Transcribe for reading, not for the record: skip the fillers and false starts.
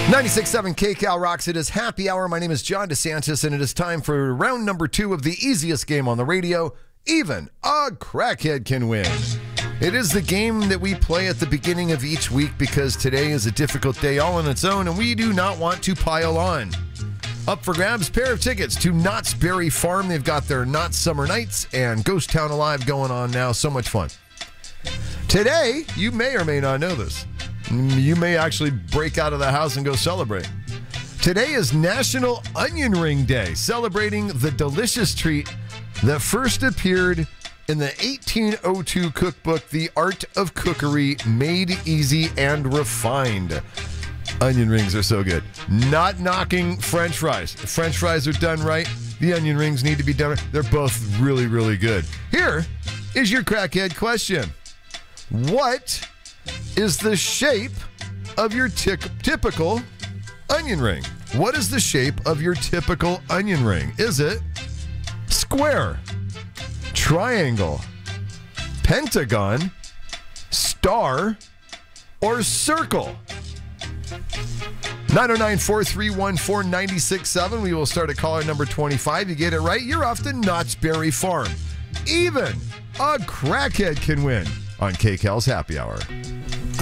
96.7 KCal rocks. It is happy hour. My name is John DeSantis, and it is time for round number 2 of the easiest game on the radio. Even a crackhead can win. It is the game that we play at the beginning of each week because today is a difficult day all on its own, and we do not want to pile on. Up for grabs, pair of tickets to Knott's Berry Farm. They've got their Knott's Summer Nights and Ghost Town Alive going on now. So much fun. Today, you may or may not know this. You may actually break out of the house and go celebrate. Today is National Onion Ring Day, celebrating the delicious treat that first appeared in the 1802 cookbook, The Art of Cookery, Made Easy and Refined. Onion rings are so good. Not knocking French fries. If French fries are done right, the onion rings need to be done right. They're both really, really good. Here is your crackhead question. What is the shape of your typical onion ring? What is the shape of your typical onion ring? Is it square, triangle, pentagon, star, or circle? 909-431-4967. We will start at caller number 25. You get it right, you're off to Knott's Berry Farm. Even a crackhead can win on KCal's Happy Hour.